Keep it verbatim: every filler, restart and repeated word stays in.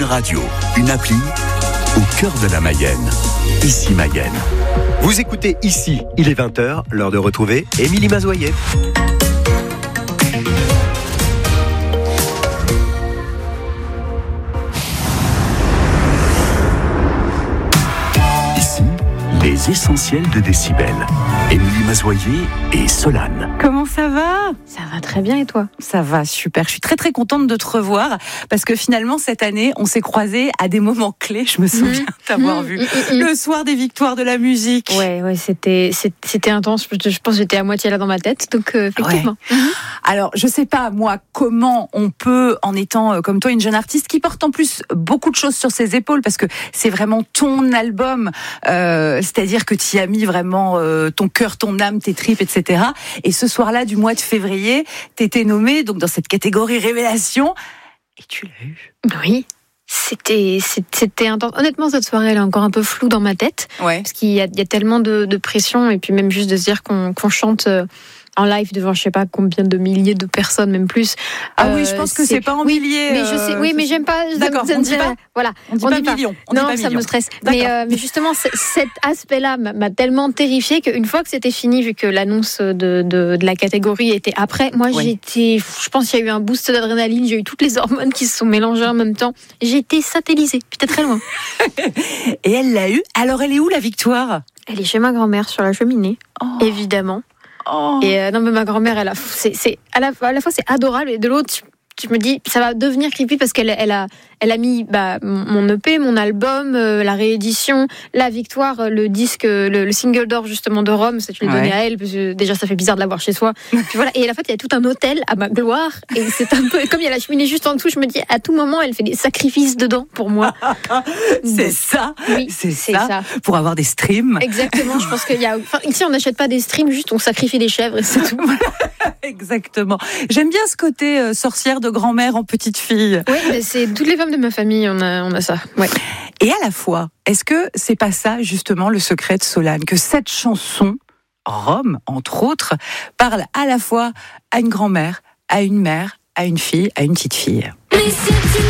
Une radio, une appli, au cœur de la Mayenne. Ici Mayenne. Vous écoutez Ici, il est vingt heures, l'heure de retrouver Émilie Mazoyer. Ici, les essentiels de Décibel. Émilie Mazoyer et Solane. Comment ça va ? Ça va très bien et toi ? Ça va super, je suis très très contente de te revoir parce que finalement cette année on s'est croisés à des moments clés, je me souviens mmh. t'avoir mmh. vu mmh. le soir des victoires de la musique. Ouais, ouais, c'était, c'était intense, je pense que j'étais à moitié là dans ma tête, donc euh, effectivement. Ouais. Mmh. Alors je sais pas moi comment on peut, en étant euh, comme toi une jeune artiste qui porte en plus beaucoup de choses sur ses épaules parce que c'est vraiment ton album, euh, c'est-à-dire que tu y as mis vraiment euh, ton cœur, ton âme, tes tripes, et cetera. Et ce soir-là du mois de février, t'étais nommée donc dans cette catégorie révélation et tu l'as eu. Oui, c'était c'était intense. Honnêtement, cette soirée elle est encore un peu floue dans ma tête, ouais. parce qu'il y a, il y a tellement de, de pression et puis même juste de se dire qu'on, qu'on chante en live devant je sais pas combien de milliers de personnes, même plus. Ah euh, oui, je pense que c'est, c'est pas en oui, milliers. Mais je sais, oui, mais j'aime pas. D'accord, on dit pas. Voilà, on dit on pas dit millions. On non, dit pas ça millions. me stresse. Mais, euh, mais justement, cet aspect-là m'a tellement terrifiée qu'une fois que c'était fini, vu que l'annonce de, de, de la catégorie était après, moi oui. j'étais, je pense qu'il y a eu un boost d'adrénaline, j'ai eu toutes les hormones qui se sont mélangées en même temps. J'ai été satellisée, j'étais très loin. Et elle l'a eu. Alors, elle est où la victoire ? Elle est chez ma grand-mère sur la cheminée, oh. évidemment. Oh. Et euh, non, mais ma grand-mère, elle a, c'est, c'est à la, à la fois c'est adorable et de l'autre, je me dis, ça va devenir creepy parce qu'elle, elle a, elle a mis bah, mon E P, mon album, euh, la réédition, la victoire, le disque, le, le single d'or justement de Rome, ça tu l'as ouais. donné à elle parce que déjà ça fait bizarre de l'avoir chez soi. Puis voilà, et à la fois il y a tout un hôtel à ma gloire et c'est un peu comme il y a la cheminée juste en dessous, je me dis à tout moment elle fait des sacrifices dedans pour moi. c'est Donc, ça, oui, c'est, c'est ça, ça, pour avoir des streams. Exactement, je pense qu'il y a, enfin ici on n'achète pas des streams, juste on sacrifie des chèvres et c'est tout. Exactement. J'aime bien ce côté euh, sorcière de grand-mère en petite fille. Oui, mais c'est toutes les femmes de ma famille, on a, on a ça. Ouais. Et à la fois, est-ce que c'est pas ça justement le secret de Solane, que cette chanson, Rome entre autres, parle à la fois à une grand-mère, à une mère, à une fille, à une petite fille. Mais c'est une